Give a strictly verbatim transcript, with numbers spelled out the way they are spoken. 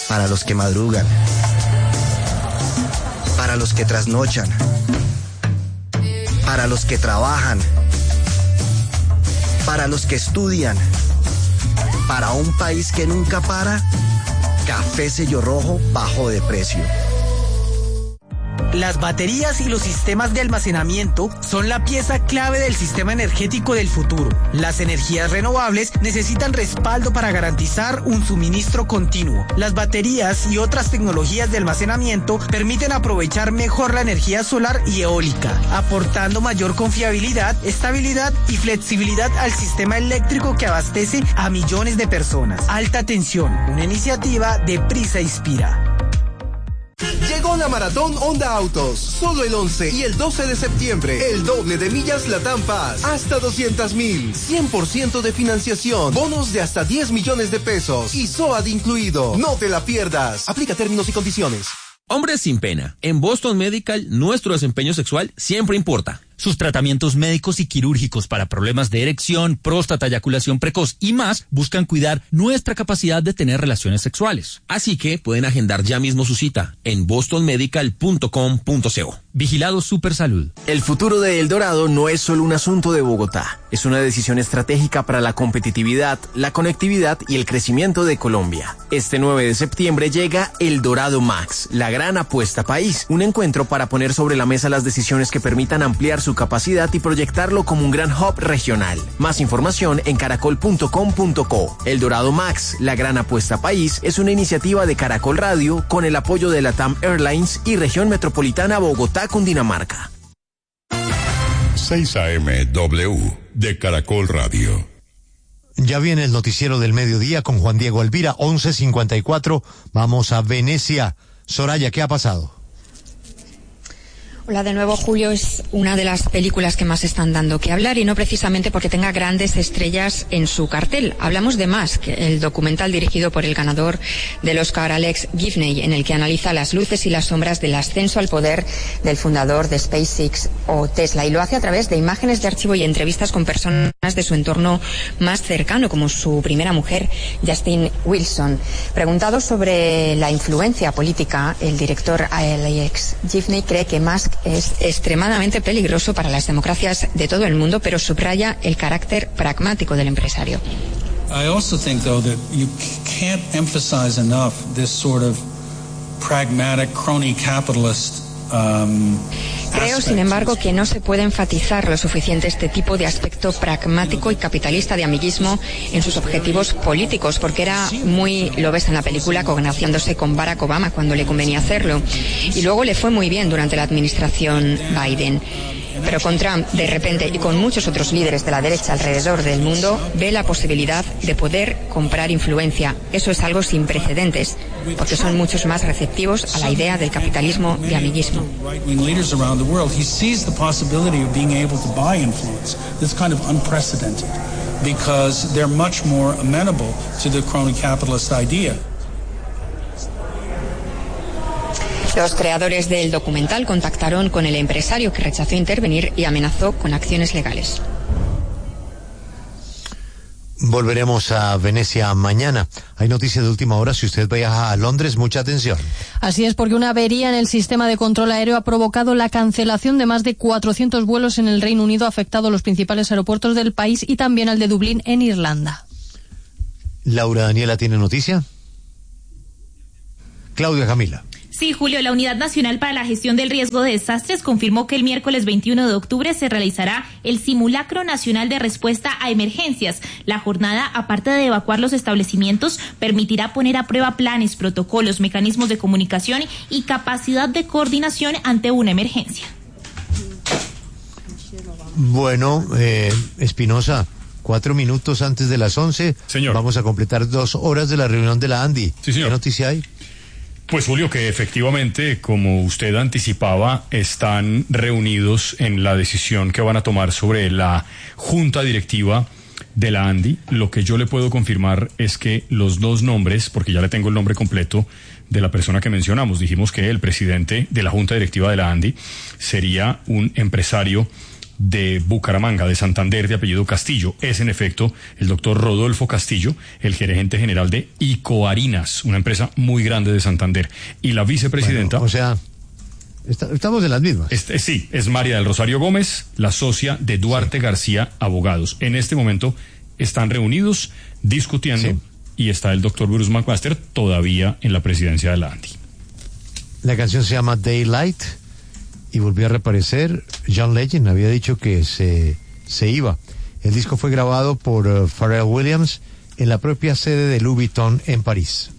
para los que madrugan, para los que trasnochan, para los que trabajan, para los que estudian, para un país que nunca para, Café Sello Rojo bajó de precio. Las baterías y los sistemas de almacenamiento son la pieza clave del sistema energético del futuro. Las energías renovables necesitan respaldo para garantizar un suministro continuo. Las baterías y otras tecnologías de almacenamiento permiten aprovechar mejor la energía solar y eólica, aportando mayor confiabilidad, estabilidad y flexibilidad al sistema eléctrico que abastece a millones de personas. Alta tensión, una iniciativa de Prisa Inspira. Llegó la Maratón Honda Autos, solo el once y el doce de septiembre, el doble de millas Latam Paz, hasta doscientos mil, cien por ciento de financiación, bonos de hasta diez millones de pesos y S O A D incluido. No te la pierdas, aplica términos y condiciones. Hombres sin pena, en Boston Medical nuestro desempeño sexual siempre importa. Sus tratamientos médicos y quirúrgicos para problemas de erección, próstata, eyaculación precoz y más buscan cuidar nuestra capacidad de tener relaciones sexuales. Así que pueden agendar ya mismo su cita en boston medical punto com punto co. Vigilado Supersalud. El futuro de El Dorado no es solo un asunto de Bogotá. Es una decisión estratégica para la competitividad, la conectividad y el crecimiento de Colombia. Este nueve de septiembre llega El Dorado Max, la gran apuesta país. Un encuentro para poner sobre la mesa las decisiones que permitan ampliar su capacidad y proyectarlo como un gran hub regional. Más información en caracol punto com punto co. El Dorado Max, la gran apuesta país, es una iniciativa de Caracol Radio con el apoyo de Latam Airlines y Región Metropolitana Bogotá, Cundinamarca. seis A M W de Caracol Radio. Ya viene el noticiero del mediodía con Juan Diego Alvira, once cincuenta y cuatro. Vamos a Venecia. Soraya, ¿qué ha pasado? Hola de nuevo, Julio. Es una de las películas que más están dando que hablar y no precisamente porque tenga grandes estrellas en su cartel. Hablamos de Musk, el documental dirigido por el ganador del Oscar Alex Gibney, en el que analiza las luces y las sombras del ascenso al poder del fundador de SpaceX o Tesla, y lo hace a través de imágenes de archivo y entrevistas con personas de su entorno más cercano, como su primera mujer, Justine Wilson. Preguntado sobre la influencia política, el director Alex Gibney cree que Musk es extremadamente peligroso para las democracias de todo el mundo, pero subraya el carácter pragmático del empresario. I also think, though, that you can't emphasize enough this sort of pragmatic crony capitalist um, Creo, sin embargo, que no se puede enfatizar lo suficiente este tipo de aspecto pragmático y capitalista de amiguismo en sus objetivos políticos, porque era muy, lo ves en la película, congraciándose con Barack Obama cuando le convenía hacerlo. Y luego le fue muy bien durante la administración Biden. Pero con Trump, de repente, y con muchos otros líderes de la derecha alrededor del mundo, ve la posibilidad de poder comprar influencia. Eso es algo sin precedentes, porque son muchos más receptivos a la idea del capitalismo de amiguismo. Los creadores del documental contactaron con el empresario, que rechazó intervenir y amenazó con acciones legales. Volveremos a Venecia mañana. Hay noticias de última hora. Si usted viaja a Londres, mucha atención. Así es, porque una avería en el sistema de control aéreo ha provocado la cancelación de más de cuatrocientos vuelos en el Reino Unido, ha afectado a los principales aeropuertos del país y también al de Dublín, en Irlanda. Laura Daniela, ¿tiene noticia? Claudia Camila. Sí, Julio, la Unidad Nacional para la Gestión del Riesgo de Desastres confirmó que el miércoles veintiuno de octubre se realizará el Simulacro Nacional de Respuesta a Emergencias. La jornada, aparte de evacuar los establecimientos, permitirá poner a prueba planes, protocolos, mecanismos de comunicación y capacidad de coordinación ante una emergencia. Bueno, eh, Espinosa, cuatro minutos antes de las once. Señor. Vamos a completar dos horas de la reunión de la ANDI. Sí, señor. ¿Qué noticia hay? Pues Julio, que efectivamente, como usted anticipaba, están reunidos en la decisión que van a tomar sobre la junta directiva de la ANDI. Lo que yo le puedo confirmar es que los dos nombres, porque ya le tengo el nombre completo de la persona que mencionamos, dijimos que el presidente de la junta directiva de la ANDI sería un empresario de Bucaramanga, de Santander, de apellido Castillo. Es en efecto el doctor Rodolfo Castillo, el gerente general de Icoharinas, una empresa muy grande de Santander. Y la vicepresidenta... Bueno, o sea, está, estamos de las mismas. Este, sí, es María del Rosario Gómez, la socia de Duarte sí. García Abogados. En este momento están reunidos, discutiendo, sí. y está el doctor Bruce McMaster todavía en la presidencia de la ANDI. La canción se llama Daylight. Y volvió a reaparecer. John Legend había dicho que se, se iba. El disco fue grabado por uh, Pharrell Williams en la propia sede de Louis Vuitton en París.